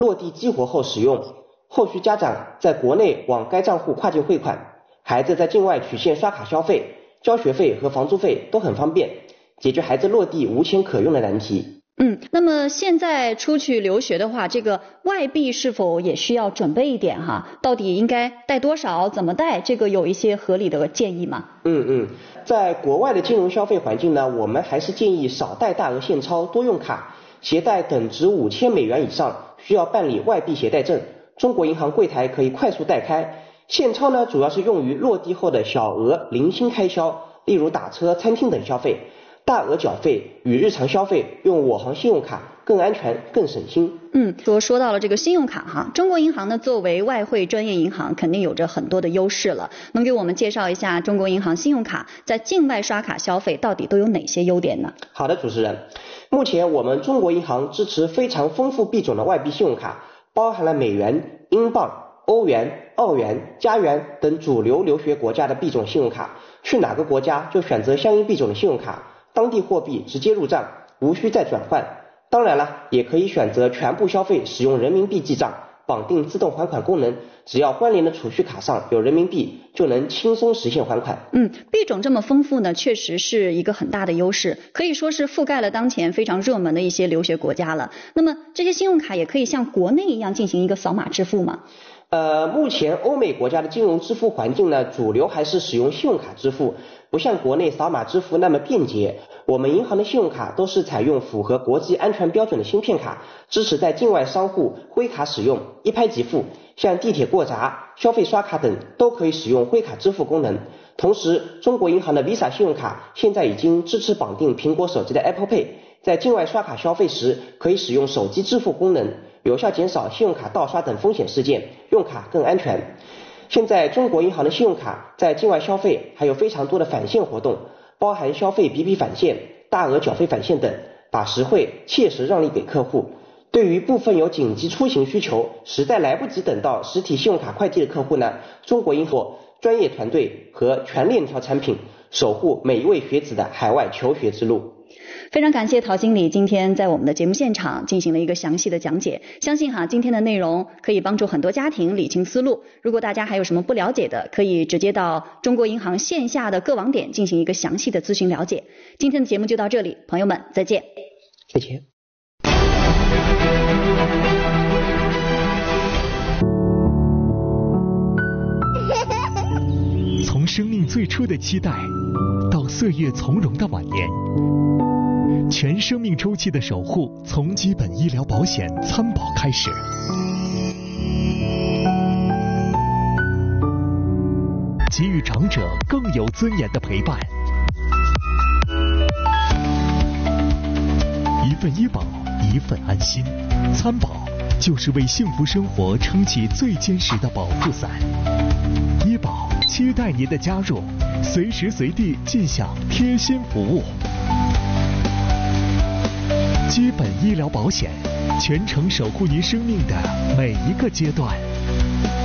落地激活后使用，后续家长在国内往该账户跨境汇款，孩子在境外取现刷卡消费、交学费和房租费都很方便，解决孩子落地无钱可用的难题。 那么现在出去留学的话，这个外币是否也需要准备一点哈？到底应该带多少？怎么带？这个有一些合理的建议吗？ 在国外的金融消费环境呢，我们还是建议少带大额现钞，多用卡，携带等值5000美元以上需要办理外币携带证，中国银行柜台可以快速带开。现钞呢，主要是用于落地后的小额零星开销，例如打车、餐厅等消费。大额缴费与日常消费用我行信用卡更安全更省心。 说到了这个信用卡哈，中国银行呢作为外汇专业银行肯定有着很多的优势了，能给我们介绍一下中国银行信用卡在境外刷卡消费到底都有哪些优点呢？ 好的，主持人，目前我们中国银行支持非常丰富币种的外币信用卡，包含了美元、英镑、欧元、澳元、加元等主流留学国家的币种信用卡，去哪个国家就选择相应币种的信用卡，当地货币直接入账，无需再转换。当然了，也可以选择全部消费使用人民币记账，绑定自动还款功能，只要关联的储蓄卡上有人民币，就能轻松实现还款。 币种这么丰富呢，确实是一个很大的优势，可以说是覆盖了当前非常热门的一些留学国家了。那么这些信用卡也可以像国内一样进行一个扫码支付吗？ 目前欧美国家的金融支付环境呢，主流还是使用信用卡支付，不像国内扫码支付那么便捷。我们银行的信用卡都是采用符合国际安全标准的芯片卡，支持在境外商户挥卡使用，一拍即付，像地铁过闸、消费刷卡等都可以使用挥卡支付功能。同时，中国银行的 Visa 信用卡现在已经支持绑定苹果手机的 Apple Pay， 在境外刷卡消费时可以使用手机支付功能，有效减少信用卡盗刷等风险事件，用卡更安全。现在中国银行的信用卡在境外消费还有非常多的返现活动，包含消费比比返现、大额缴费返现等，把实惠切实让利给客户。对于部分有紧急出行需求，实在来不及等到实体信用卡快递的客户呢，中国银行专业团队和全链条产品，守护每一位学子的海外求学之路。 非常感谢陶经理今天在我们的节目现场进行了一个详细的讲解，相信今天的内容可以帮助很多家庭理清思路。如果大家还有什么不了解的，可以直接到中国银行线下的各网点进行一个详细的咨询了解。今天的节目就到这里，朋友们再见。 再见。 从生命最初的期待到岁月从容的晚年，全生命周期的守护从基本医疗保险参保开始。给予长者更有尊严的陪伴，一份医保，一份安心。参保就是为幸福生活撑起最坚实的保护伞。医保期待您的加入，随时随地尽享贴心服务。基本医疗保险，全程守护您生命的每一个阶段。